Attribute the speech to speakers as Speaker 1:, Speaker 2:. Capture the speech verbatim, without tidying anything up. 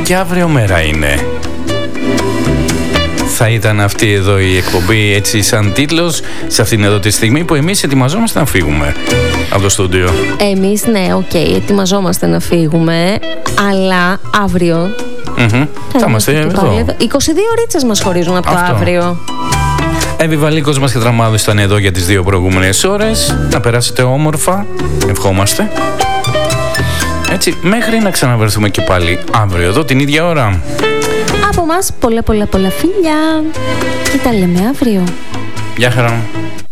Speaker 1: και αύριο μέρα είναι. Θα ήταν αυτή εδώ η εκπομπή έτσι σαν τίτλος σε αυτήν εδώ τη στιγμή που εμείς ετοιμαζόμαστε να φύγουμε από το στούντιο.
Speaker 2: Εμείς ναι, οκ, okay, ετοιμαζόμαστε να φύγουμε, αλλά αύριο
Speaker 1: mm-hmm. θα είμαστε εδώ.
Speaker 2: εδώ. είκοσι δύο ωρίτσες μας χωρίζουν από
Speaker 1: αυτό.
Speaker 2: Το αύριο.
Speaker 1: Εύη Βαλίκος μας και Δραμάδος ήταν εδώ για τις δύο προηγούμενες ώρες. Να περάσετε όμορφα, ευχόμαστε. Έτσι, μέχρι να ξαναβρεθούμε και πάλι αύριο εδώ την ίδια ώρα.
Speaker 2: Από μας πολλά πολλά πολλά φιλιά και τα λέμε αύριο.
Speaker 1: Γεια χαρά.